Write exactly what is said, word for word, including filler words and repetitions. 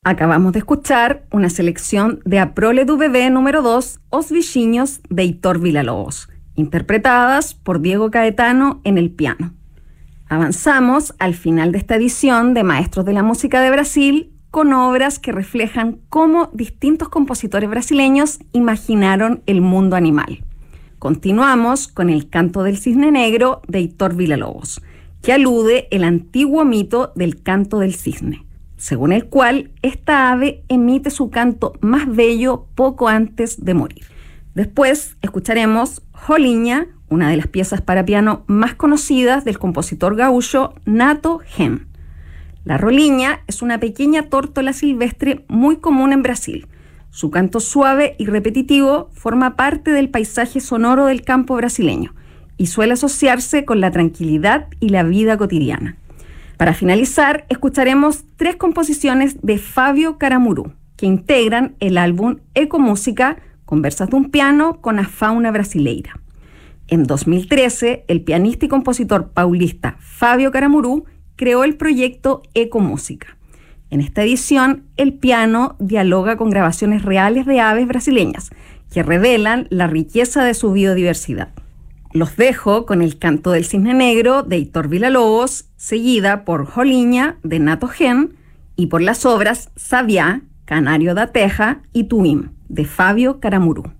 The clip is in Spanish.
Acabamos de escuchar una selección de A Prole du Bebé número dos, Os Vixiños, de Heitor Villa-Lobos, interpretadas por Diego Caetano en el piano. Avanzamos al final de esta edición de Maestros de la Música de Brasil con obras que reflejan cómo distintos compositores brasileños imaginaron el mundo animal. Continuamos con el Canto del Cisne Negro de Heitor Villa-Lobos, que alude el antiguo mito del canto del cisne, según el cual esta ave emite su canto más bello poco antes de morir. Después escucharemos Rolinha, una de las piezas para piano más conocidas del compositor gaúcho Nato Gen. La rolinha es una pequeña tórtola silvestre muy común en Brasil. Su canto suave y repetitivo forma parte del paisaje sonoro del campo brasileño y suele asociarse con la tranquilidad y la vida cotidiana. Para finalizar, escucharemos tres composiciones de Fábio Caramuru, que integran el álbum Ecomúsica, Conversas de un piano con a fauna brasileira. En dos mil trece, el pianista y compositor paulista Fábio Caramuru creó el proyecto Ecomúsica. En esta edición, el piano dialoga con grabaciones reales de aves brasileñas que revelan la riqueza de su biodiversidad. Los dejo con el Canto del Cisne Negro de Heitor Villa-Lobos, seguida por Rolinha de Nato Gen y por las obras Sabiá, Canario da Terra y Tuim de Fábio Caramuru.